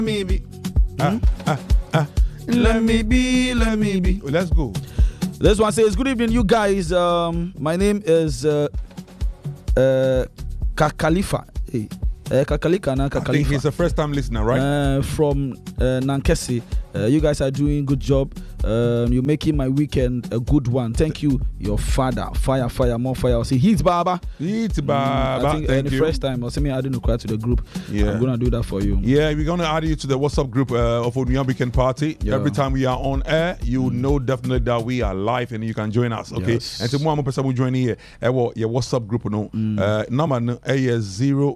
Maybe. Let me be. Let's go. This one says, good evening, you guys. My name is Kakalifa. Hey. Kakalifa. I think he's a first-time listener, right? From Nankesi. You guys are doing good job. You're making my weekend a good one. Thank you. Your father. Fire, more fire. I'll say, Heat Baba. I think the first time, I'll say me adding a to the group. Yeah. I'm going to do that for you. Yeah, we're going to add you to the WhatsApp group of Onuya Weekend Party. Yeah. Every time we are on air, you know definitely that we are live and you can join us, okay? Yes. And tomorrow, I'm going to join here. Your WhatsApp group, number is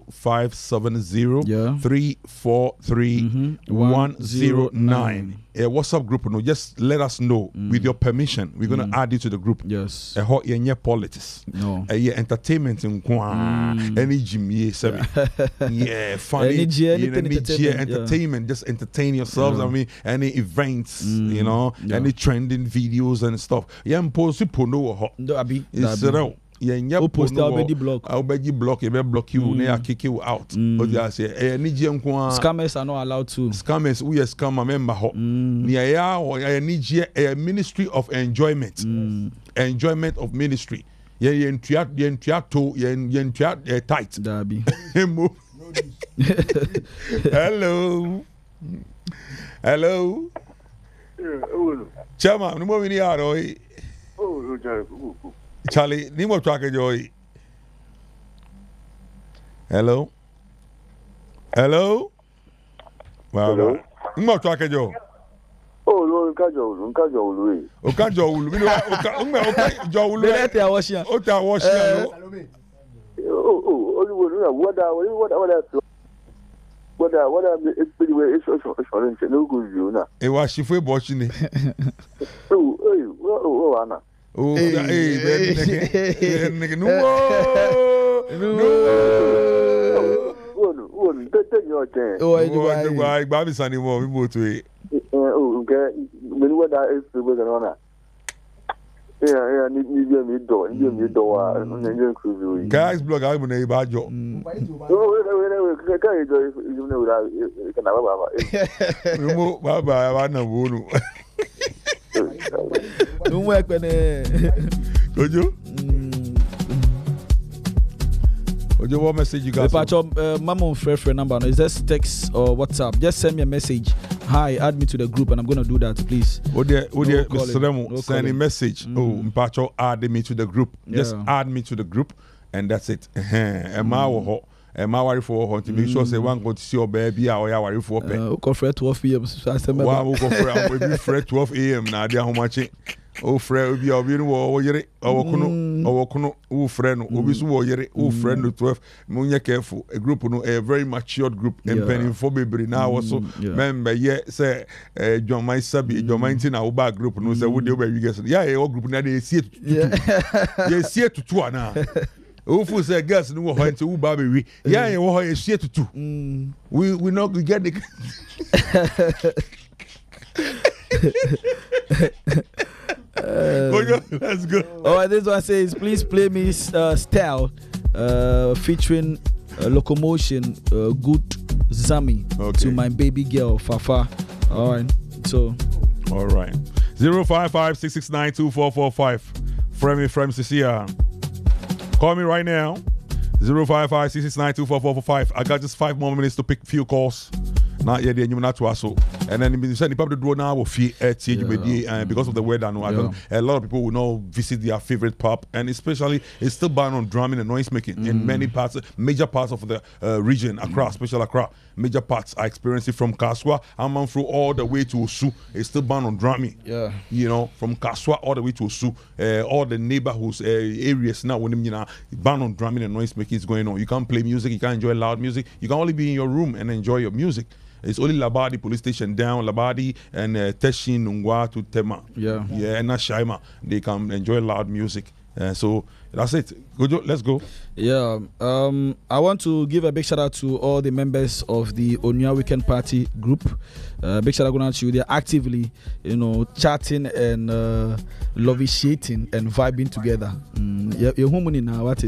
0570 343 109. WhatsApp group, just let us know with your permission. We're going to add you to the group. Yes. Politics. No. Entertainment in any gym, yeah, funny. Entertainment. Just entertain yourselves. I mean, any events, any trending videos and stuff. Yeah, I'll post already block. I'll block you, I kick you out. Scammers are not allowed to. Scammers, we are scammer member. A ministry of enjoyment. Enjoyment of ministry. Tight. Hello. Chairman, no more we are. Charlie, ni mo track joy. Hello. Wow. Ni mo track joy. No, nkajo ulu. Okajo ulu. Mi jo ulu. Let her wash ya. O ta wash ya. What it's pretty way it's no good you na. E wa shifu bochi ni. Ana. Oh, nigga, no. Baby Sunny more, we move to it. Okay, when what that is the way on. Yeah, need me door, guys, blog I'm a bad job. Bye, Don't work when Could you? What message you got? Mama friend number. Is that text or WhatsApp? Just send me a message. Hi, add me to the group, and I'm gonna do that, please. Send a message. Mpacho, add me to the group. Just add me to the group, and that's it. And my worry for to make sure say one go to see your baby or your worry for pay. Go for 12 p.m. So I said, wow, go for 12 a.m. Now, dear, how much? Oh, friend, will be a bit or yere or kono, oh, friend, obisu or yere, oh, friend, 12. Munya careful, a group, a very matured group, and penny for baby now also. Remember, say, John, my subby, John, my bad group, no, say, would you be guess? Yeah, all group now they see it. Yes, see it to two now. Who say girls no how into who baby yeah you how you share to two we not we get the let's go. Alright, this one says please play me Style featuring Locomotion Good Zami to my baby girl Fafa. Alright, so 055-669-2445 Frame Cecilia. Call me right now. 055-669-2445. I got just 5 more minutes to pick a few calls. Not yet, then you not to us. And then you said the people do now will feel because of the weather. No, a lot of people will now visit their favorite pub, and especially it's still banned on drumming and noise making in many parts, major parts of the region, Accra, especially Accra. Major parts are experiencing from Kaswa, Amman through all the way to Osu. It's still banned on drumming. Yeah, from Kaswa all the way to Osu, all the neighborhoods areas now when ban on drumming and noise making is going on. You can't play music, you can't enjoy loud music. You can only be in your room and enjoy your music. It's only Labadi police station down, Labadi and Teshin, Nungwa to Tema. Yeah, and Nashaima. They can enjoy loud music. So that's it. Let's go. Yeah. I want to give a big shout out to all the members of the Onuya Weekend Party group. Big shout out going out to you. They're actively, chatting and loviciating and vibing together. You're home now, what?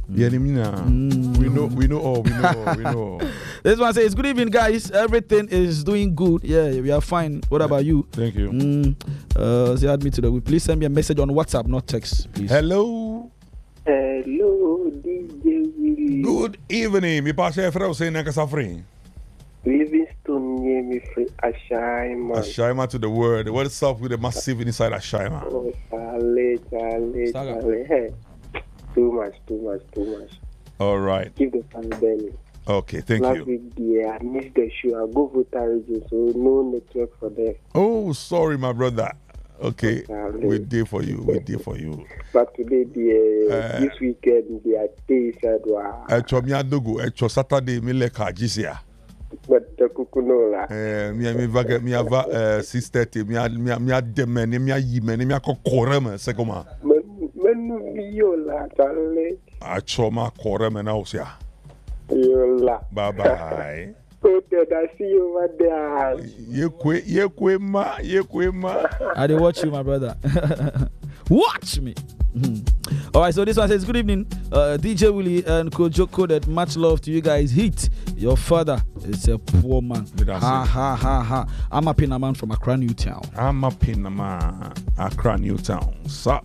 Yeah, we know all. This one says, good evening, guys. Everything is doing good. Yeah, we are fine. What about you? Thank you. Say add me to the. Please send me a message on WhatsApp, not text, please. Hello. Hello, DJ Willie. Good evening. Me pass your friend saying that suffering. Livingston near me free Ashaima. Ashaima to the word. What is up with the massive inside Ashaima? Oh, Charlie. Hey. Too much. All right. Keep the fan burning. Okay, thank Last you. week, I missed the show. I go for Tarigi, so no network for them. Oh, sorry, my brother. Okay, we did for you. But today, this weekend, the day said, wow. Echo Saturday, me like Jisia. But the Kukunola. Me have 6:30. Me dem me yime me korema sekoma. Menu yola Charlie. Achoma korema na osia. Yola. Bye bye. So did I see you over there? Ye ma. I did watch you, my brother. Watch me. All right, so this one says, good evening, DJ Willie and Kojo Coded. Much love to you guys. Hit your father is a poor man. Ha. I'm a Pina man from Accra, Newtown. Sup?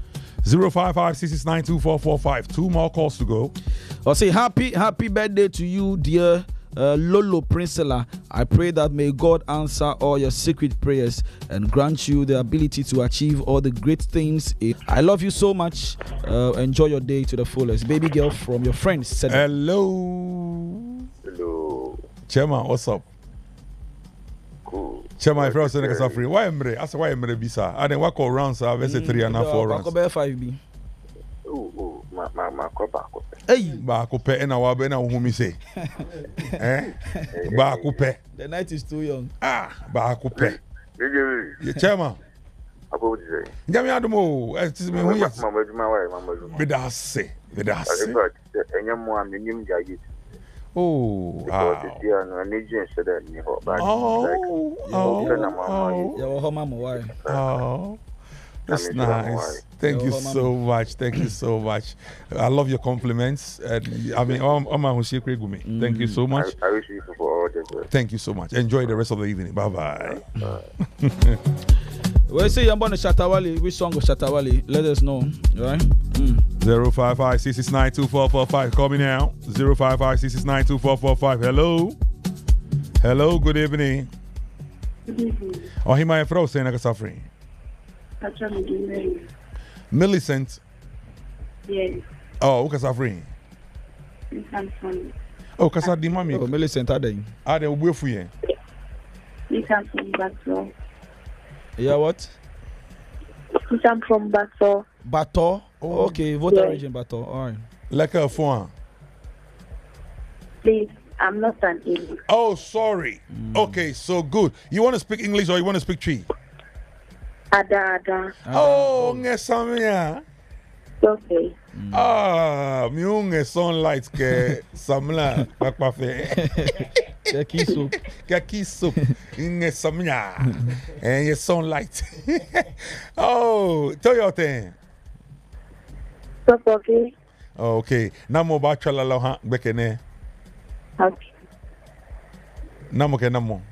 055-669-2445. 2 more calls to go. I'll say happy birthday to you, dear Lolo Princella. I pray that may God answer all your secret prayers and grant you the ability to achieve all the great things. I love you so much. Enjoy your day to the fullest. Baby girl from your friends. Hello. Chema, what's up? Cool. Chema, my friend said I'm free. Why am I? Why am I bisa? I didn't walk around, so I was 3 and 4 rounds. 5B. Hey, Bakupe and our Bena whom you say. Bakupe. The night is too young. Bakupe. You Chema. About you say? Jami Adamo, as is me who you Vidase. And your mom, you Jaggy. Oh, that's nice. Thank you so much. I love your compliments. I mean, thank you so much. I wish you for all the good. Thank you so much. Enjoy the rest of the evening. Bye bye. Well, say you're born in Shatawali. Which song of Shatawali? Let us know. All right? 055-669-2445. Call me now. 055-669-2445. Hello, good evening. Good evening. Oh, he might throw saying I'm suffering. Millicent. Yes. Oh, who's suffering? Oh, because I did mommy. Oh, Millicent, are they? Are they away for you? I'm from Bato. Yeah, what? I'm from Bato. Bato? Oh, okay, voter region Bato. All right. Like a phone. Please, I'm not an English. Oh, sorry. Okay, so good. You want to speak English or you want to speak Tree? Ada. Oh, ngesamia. Okay. Mi unge sunlight ke samla pakpafe. Kaki soup. Nge samia. And your sunlight. Oh, tell your thing. Stop, okay. Okay. Namo ba chalala ha bekene. Okay. Namo ke namo.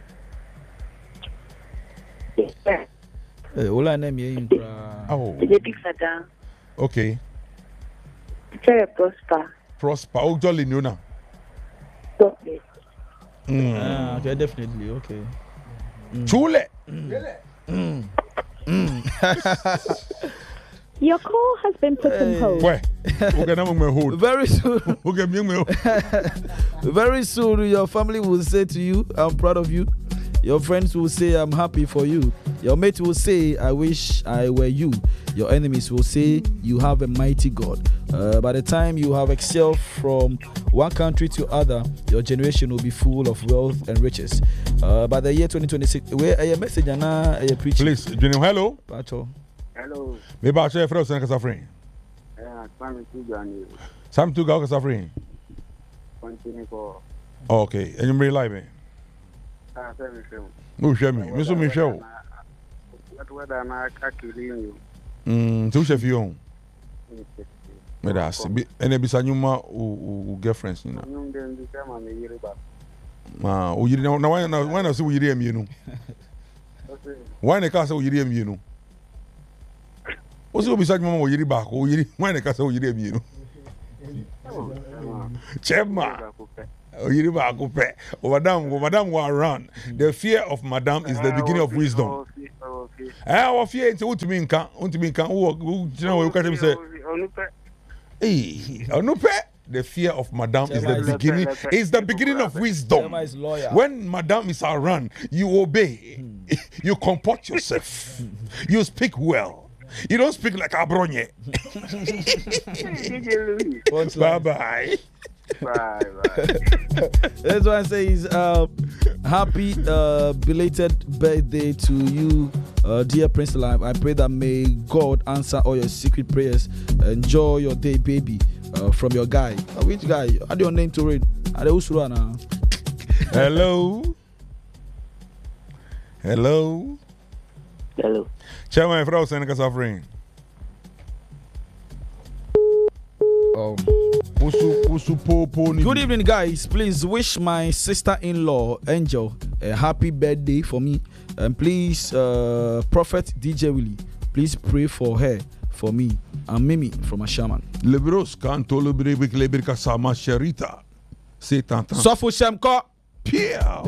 Yeah. Ola name ye Oh. Okay. Very prosper. Oh, jolly Nuna. Okay. Okay, definitely. Okay. Chule. Your call has been put on hold. Where? Very soon. Very soon, your family will say to you, I'm proud of you. Your friends will say, I'm happy for you. Your mate will say, I wish I were you. Your enemies will say, you have a mighty God. By the time you have excelled from one country to other, your generation will be full of wealth and riches. By the year 2026, where are your message and your preaching? Please, Junior, hello. Pacho. Hello. Maybe I'll share for us and Kasafrin. Sam to go Kasafrin. Okay, and you may live me. Who share me? Mr. Michel. What whether I'm a killing you. Two chef you. Me that's and be sanyuma o girlfriends you know. Nyum dem bi ka ma me yiri ba. Ma o yiri na why na say o yiri am you know. Why na ka say o yiri am you know. O say o be sanyuma o yiri ba o yiri why na ka say o yiri am you know. Chema. Oh, you madam were around. The fear of madam is the beginning of wisdom. Our fear is what mean can who you know you can say hey the fear of madam is the beginning of wisdom. When madam is around, you obey, you comport yourself, you speak well. You don't speak like Abronye. Bye bye. That's why I say is happy belated birthday to you, dear Prince Life. I pray that may God answer all your secret prayers. Enjoy your day, baby. From your guy. Which guy? Add your name to read. Hello. Hello. Hello. Chairman Frau Seneca suffering. Good evening, guys. Please wish my sister-in-law Angel a happy birthday for me, and please, Prophet DJ Willie, please pray for her for me and Mimi from Ashaman. Lebros canto lebrika sama sherita. Say tanta. Sofu Shemko. Pierre.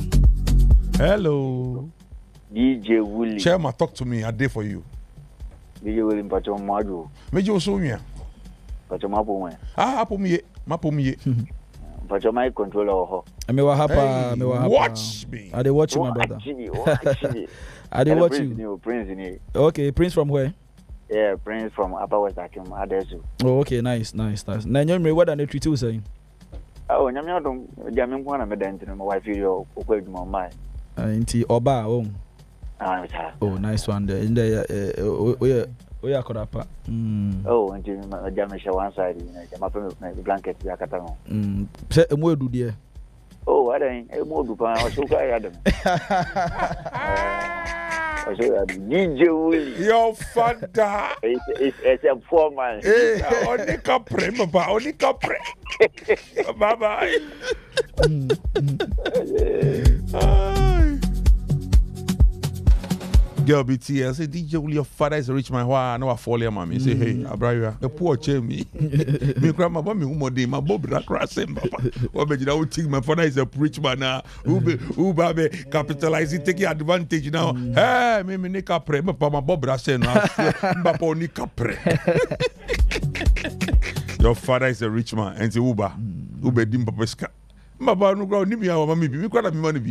Hello. DJ Willie. Chairman, talk to me. A day for you. DJ Willie Pacho Madu. Meji osumia. Pacho Mapo. Mapo me. Pacho my controller ho. Me wa hapa. Watch me. I dey watch you, my brother. I dey watch you. Prince in here. Okay, Prince from where? Yeah, Prince from Upper West Akim, Adesu. Oh, okay, nice. Now you what are they treat you saying? Oh, nyamya dum jamin ko na medent no my wife you okwa my mind. Inti Oba oh, nice one there. In there we are korapa. Oh, until jamin share one side, you know, my blanket ya kata no. Say emu edu there. Oh, I don't emu edu pa o so ka ya dem. DJ Willie. Your father. It's a foreman. Only capre. Bye bye. Girl BT, I say DJ Willie, your father is a rich man. Why I know I fall here, mommy. Say, hey, Abraya, a poor chemi. Me grandma, my umode, my bob crashing, papa. What made you think my father is a rich man now? Who baby capitalizing, taking advantage now? Hey, me nika pre, my bob crashing now. Papa nika pre. Your father is a rich man, and the Uber dim papeska. Papa no ground, ni me our mommy, me kwada me money be.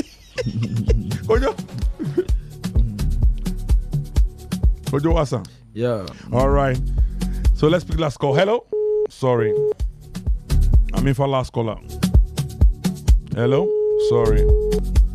Ojo Asa. Yeah. All right. So let's pick last call. Hello. Sorry. I'm in for last caller. Hello. Sorry.